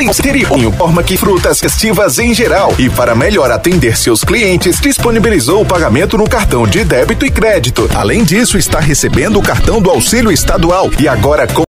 tem cerimônia, forma que frutas festivas em geral. E para melhor atender seus clientes, disponibilizou o pagamento no cartão de débito e crédito. Além disso, está recebendo o cartão do auxílio estadual e agora com